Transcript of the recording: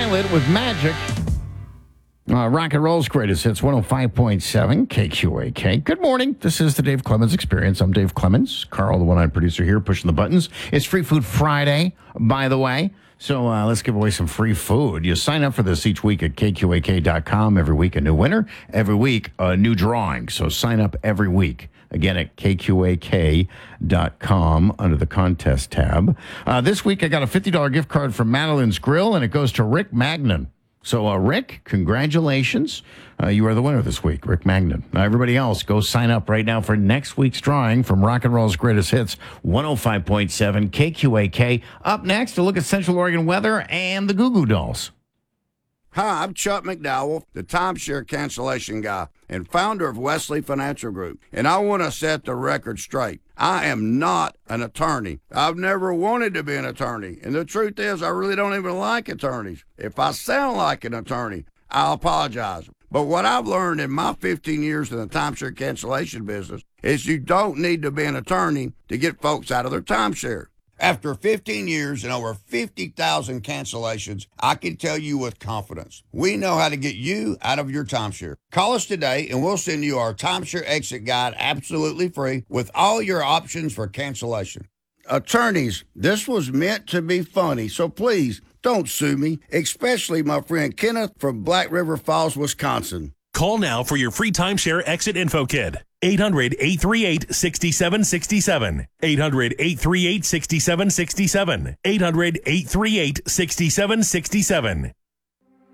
Violet with Magic. Rock and Roll's greatest hits, 105.7 KQAK. Good morning. This is the Dave Clemens Experience. I'm Dave Clemens. Carl, the one-eyed producer here, pushing the buttons. It's Free Food Friday, by the way. So let's give away some free food. You sign up for this each week at KQAK.com. Every week, a new winner. Every week, a new drawing. So sign up every week. Again, at KQAK.com under the contest tab. This week, I got a $50 gift card from Madeline's Grill, and it goes to Rick Magnan. So, Rick, congratulations. You are the winner this week, Rick Magnan. Now, everybody else, go sign up right now for next week's drawing from Rock and Roll's Greatest Hits, 105.7 KQAK. Up next, to look at Central Oregon weather and the Goo Goo Dolls. Hi, I'm Chuck McDowell, the timeshare cancellation guy and founder of Wesley Financial Group, and I want to set the record straight. I am not an attorney. I've never wanted to be an attorney, and the truth is I really don't even like attorneys. If I sound like an attorney, I'll apologize. But what I've learned in my 15 years in the timeshare cancellation business is you don't need to be an attorney to get folks out of their timeshare. After 15 years and over 50,000 cancellations, I can tell you with confidence, we know how to get you out of your timeshare. Call us today and we'll send you our timeshare exit guide absolutely free with all your options for cancellation. Attorneys, this was meant to be funny, so please don't sue me, especially my friend Kenneth from Black River Falls, Wisconsin. Call now for your free timeshare exit info kit. 800-838-6767. 800-838-6767. 800-838-6767.